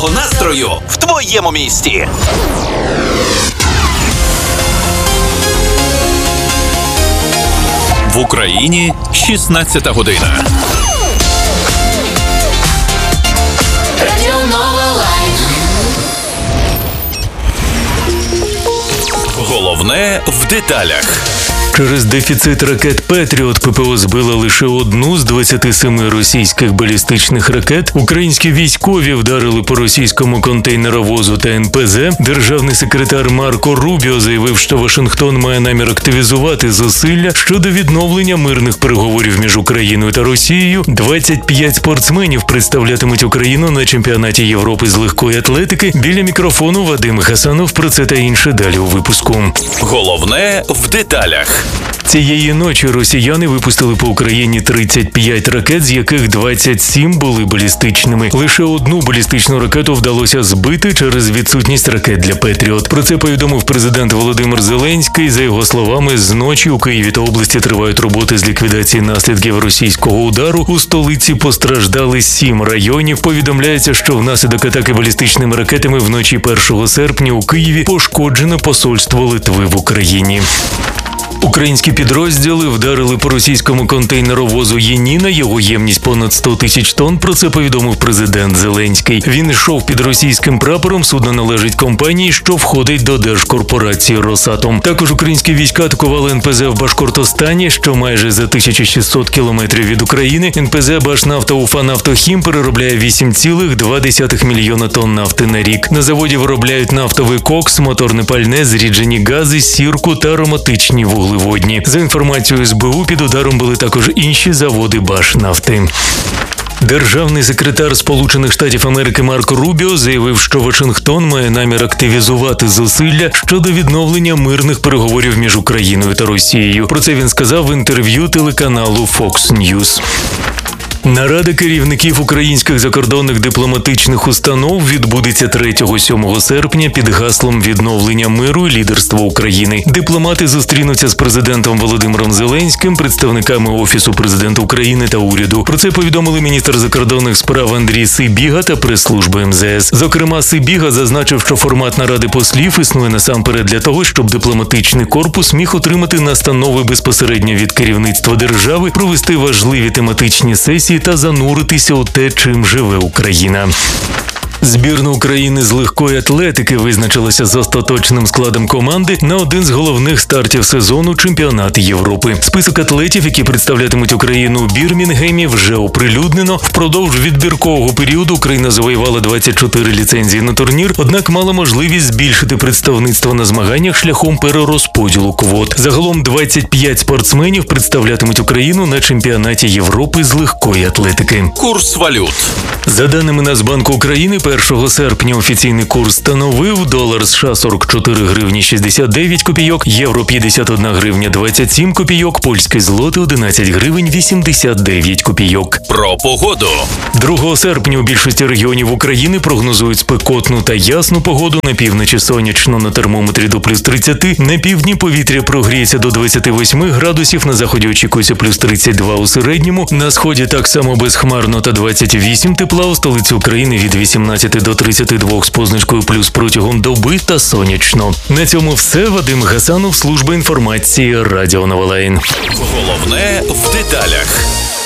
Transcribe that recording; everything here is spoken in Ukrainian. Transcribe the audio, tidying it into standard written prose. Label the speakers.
Speaker 1: гарного настрою в твоєму місті. В Україні 16 година. Головне в деталях.
Speaker 2: Через дефіцит ракет «Петріот» ППО збила лише одну з 27 російських балістичних ракет. Українські військові вдарили по російському контейнеровозу та НПЗ. Державний секретар Марко Рубіо заявив, що Вашингтон має намір активізувати зусилля щодо відновлення мирних переговорів між Україною та Росією. 25 спортсменів представлятимуть Україну на чемпіонаті Європи з легкої атлетики. Біля мікрофону Вадим Хасанов. Про це та інше далі у випуску.
Speaker 1: Головне в деталях.
Speaker 2: Цієї ночі росіяни випустили по Україні 35 ракет, з яких 27 були балістичними. Лише одну балістичну ракету вдалося збити через відсутність ракет для «Петріот». Про це повідомив президент Володимир Зеленський. За його словами, з ночі у Києві та області тривають роботи з ліквідації наслідків російського удару. У столиці постраждали 7 районів. Повідомляється, що внаслідок атаки балістичними ракетами вночі 1 серпня у Києві пошкоджено посольство Литви в Україні. Українські підрозділи вдарили по російському контейнеровозу «Єніна». Його ємність понад 100 тисяч тонн. Про це повідомив президент Зеленський. Він йшов під російським прапором. Судно належить компанії, що входить до держкорпорації «Росатом». Також українські війська атакували НПЗ в Башкортостані, що майже за 1600 кілометрів від України. НПЗ «Башнафта Уфанафтохім» переробляє 8,2 мільйона тонн нафти на рік. На заводі виробляють нафтовий кокс, моторне пальне, зріджені гази, сірку та ароматичні вуглеводні. За інформацією СБУ, під ударом були також інші заводи Башнафти. Державний секретар Сполучених Штатів Америки Марко Рубіо заявив, що Вашингтон має намір активізувати зусилля щодо відновлення мирних переговорів між Україною та Росією. Про це він сказав в інтерв'ю телеканалу Fox News. Нарада керівників українських закордонних дипломатичних установ відбудеться 3-7 серпня під гаслом відновлення миру і лідерства України. Дипломати зустрінуться з президентом Володимиром Зеленським, представниками Офісу президента України та уряду. Про це повідомили міністр закордонних справ Андрій Сибіга та прес-служба МЗС. Зокрема, Сибіга зазначив, що формат наради послів існує насамперед для того, щоб дипломатичний корпус міг отримати настанови безпосередньо від керівництва держави, провести важливі тематичні сесії та зануритися у те, чим живе Україна. Збірна України з легкої атлетики визначилася з остаточним складом команди на один з головних стартів сезону чемпіонату Європи. Список атлетів, які представлятимуть Україну у Бірмінгемі, вже оприлюднено. Впродовж відбіркового періоду Україна завоювала 24 ліцензії на турнір, однак мала можливість збільшити представництво на змаганнях шляхом перерозподілу квот. Загалом 25 спортсменів представлятимуть Україну на чемпіонаті Європи з легкої атлетики.
Speaker 1: Курс валют.
Speaker 2: За даними Нацбанку України, 1 серпня офіційний курс становив долар США 44 гривні 69 копійок, євро 51 гривня 27 копійок, польський злоти 11 гривень 89 копійок.
Speaker 1: Про погоду.
Speaker 2: 2 серпня у більшості регіонів України прогнозують спекотну та ясну погоду. На півночі сонячно, на термометрі до плюс 30, на півдні повітря прогріється до 28 градусів, на заході очікується плюс 32 у середньому, на сході так само безхмарно та 28 тепла, у столиці України від 18 до 32 з позначкою плюс протягом доби та сонячно. На цьому все. Вадим Гасанов, служба інформації, Радіо Новолайн.
Speaker 1: Головне в деталях.